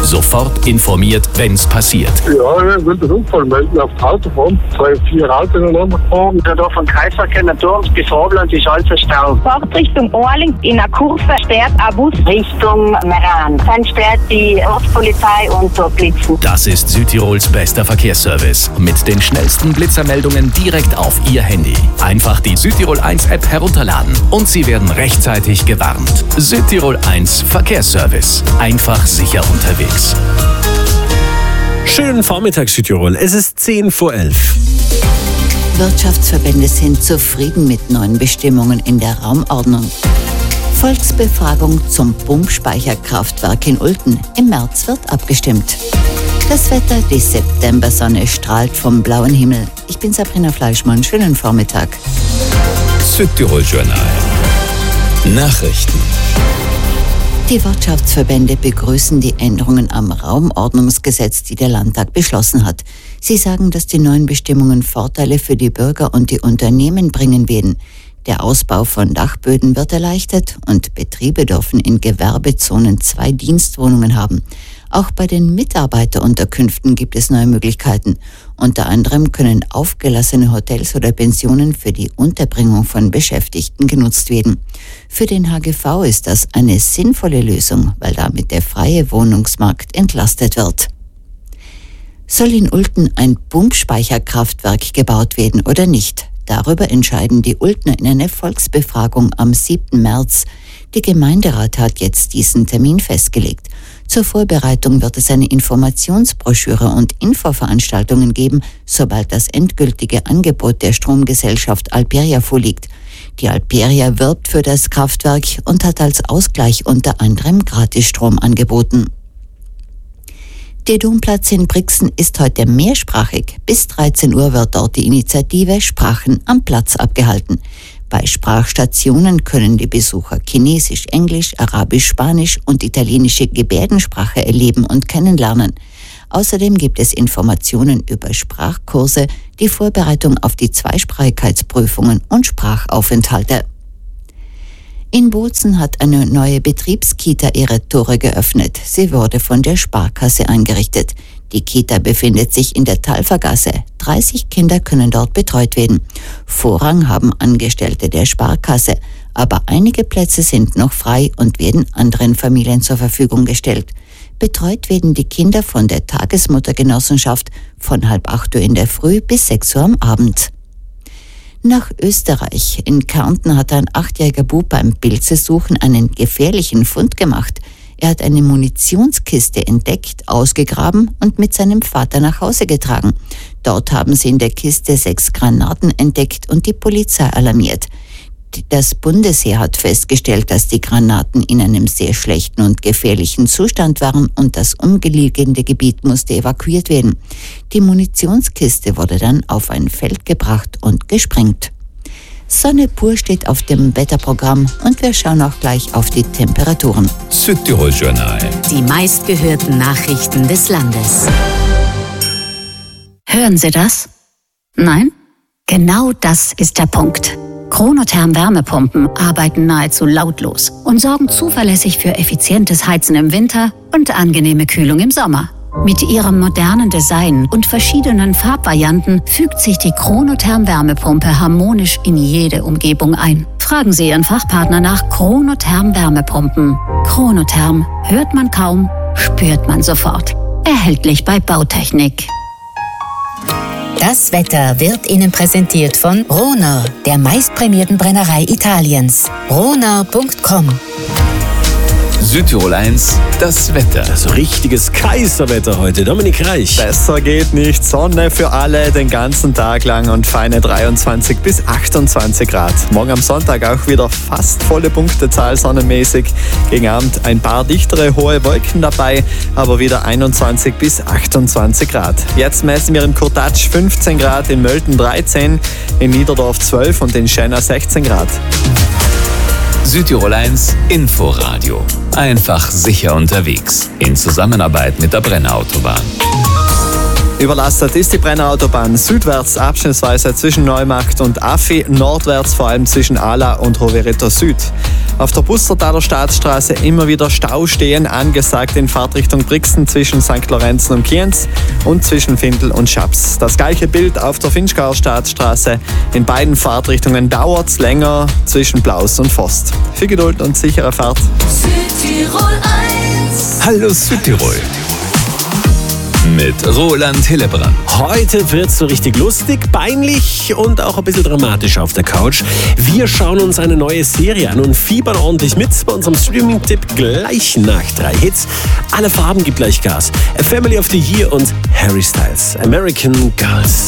Sofort informiert, wenn's passiert. Ja, ich will den Unfall melden auf der Autobahn. 3, 4 Autos ineinander gefahren. Ja, da vom Kreisverkehr natürlich bis Vorland ist alles verstaut. Fahrt Richtung Orling in einer Kurve sperrt ein Bus Richtung Meran. Dann sperrt die Ortspolizei und dort blitzen. Das ist Südtirols bester Verkehrsservice. Mit den schnellsten Blitzermeldungen direkt auf Ihr Handy. Einfach die Südtirol 1 App herunterladen und Sie werden rechtzeitig gewarnt. Südtirol 1 Verkehrsservice. Einfach sicher unterwegs. Schönen Vormittag, Südtirol. Es ist 10:11. Wirtschaftsverbände sind zufrieden mit neuen Bestimmungen in der Raumordnung. Volksbefragung zum Pumpspeicherkraftwerk in Ulten. Im März wird abgestimmt. Das Wetter, die Septembersonne strahlt vom blauen Himmel. Ich bin Sabrina Fleischmann. Schönen Vormittag. Südtirol Journal. Nachrichten. Die Wirtschaftsverbände begrüßen die Änderungen am Raumordnungsgesetz, die der Landtag beschlossen hat. Sie sagen, dass die neuen Bestimmungen Vorteile für die Bürger und die Unternehmen bringen werden. Der Ausbau von Dachböden wird erleichtert und Betriebe dürfen in Gewerbezonen 2 Dienstwohnungen haben. Auch bei den Mitarbeiterunterkünften gibt es neue Möglichkeiten. Unter anderem können aufgelassene Hotels oder Pensionen für die Unterbringung von Beschäftigten genutzt werden. Für den HGV ist das eine sinnvolle Lösung, weil damit der freie Wohnungsmarkt entlastet wird. Soll in Ulten ein Pumpspeicherkraftwerk gebaut werden oder nicht? Darüber entscheiden die Ultner in einer Volksbefragung am 7. März. Der Gemeinderat hat jetzt diesen Termin festgelegt. Zur Vorbereitung wird es eine Informationsbroschüre und Infoveranstaltungen geben, sobald das endgültige Angebot der Stromgesellschaft Alperia vorliegt. Die Alperia wirbt für das Kraftwerk und hat als Ausgleich unter anderem Gratisstrom angeboten. Der Domplatz in Brixen ist heute mehrsprachig. Bis 13 Uhr wird dort die Initiative Sprachen am Platz abgehalten. Bei Sprachstationen können die Besucher Chinesisch, Englisch, Arabisch, Spanisch und italienische Gebärdensprache erleben und kennenlernen. Außerdem gibt es Informationen über Sprachkurse, die Vorbereitung auf die Zweisprachigkeitsprüfungen und Sprachaufenthalte. In Bozen hat eine neue Betriebskita ihre Tore geöffnet. Sie wurde von der Sparkasse eingerichtet. Die Kita befindet sich in der Talfergasse. 30 Kinder können dort betreut werden. Vorrang haben Angestellte der Sparkasse, aber einige Plätze sind noch frei und werden anderen Familien zur Verfügung gestellt. Betreut werden die Kinder von der Tagesmuttergenossenschaft von 7:30 Uhr in der Früh bis 6 Uhr am Abend. Nach Österreich. In Kärnten hat ein 8-jähriger Bub beim Pilzesuchen einen gefährlichen Fund gemacht. Er hat eine Munitionskiste entdeckt, ausgegraben und mit seinem Vater nach Hause getragen. Dort haben sie in der Kiste 6 Granaten entdeckt und die Polizei alarmiert. Das Bundesheer hat festgestellt, dass die Granaten in einem sehr schlechten und gefährlichen Zustand waren und das umliegende Gebiet musste evakuiert werden. Die Munitionskiste wurde dann auf ein Feld gebracht und gesprengt. Sonne pur steht auf dem Wetterprogramm und wir schauen auch gleich auf die Temperaturen. Südtirol Journal. Die meistgehörten Nachrichten des Landes. Hören Sie das? Nein? Genau das ist der Punkt. Chronotherm Wärmepumpen arbeiten nahezu lautlos und sorgen zuverlässig für effizientes Heizen im Winter und angenehme Kühlung im Sommer. Mit ihrem modernen Design und verschiedenen Farbvarianten fügt sich die Chronotherm Wärmepumpe harmonisch in jede Umgebung ein. Fragen Sie Ihren Fachpartner nach Chronotherm Wärmepumpen. Chronotherm hört man kaum, spürt man sofort. Erhältlich bei Bautechnik. Das Wetter wird Ihnen präsentiert von Ronau, der meistprämierten Brennerei Italiens. Ronau.com. Südtirol 1, das Wetter. Also richtiges Kaiserwetter heute. Dominik Reich. Besser geht nicht. Sonne für alle den ganzen Tag lang und feine 23 bis 28 Grad. Morgen am Sonntag auch wieder fast volle Punktezahl sonnenmäßig. Gegen Abend ein paar dichtere, hohe Wolken dabei, aber wieder 21 bis 28 Grad. Jetzt messen wir in Kurtatsch 15 Grad, in Mölten 13, in Niederdorf 12 und in Schenna 16 Grad. Südtirol 1 Inforadio. Einfach sicher unterwegs. In Zusammenarbeit mit der Brenner Autobahn. Überlastet ist die Brennerautobahn südwärts abschnittsweise zwischen Neumarkt und Affi, nordwärts vor allem zwischen Ala und Rovereto Süd. Auf der Bustertaler Staatsstraße immer wieder Stau stehen, angesagt in Fahrtrichtung Brixen zwischen St. Lorenzen und Kienz und zwischen Findel und Schaps. Das gleiche Bild auf der Finchgauer Staatsstraße. In beiden Fahrtrichtungen dauert es länger zwischen Blaus und Forst. Viel Geduld und sichere Fahrt. Südtirol 1. Hallo Südtirol. Mit Roland Hillebrand. Heute wird's so richtig lustig, peinlich und auch ein bisschen dramatisch auf der Couch. Wir schauen uns eine neue Serie an und fiebern ordentlich mit bei unserem Streaming-Tipp gleich nach 3 Hits. Alle Farben gibt gleich Gas. A Family of the Year und Harry Styles. American Girls.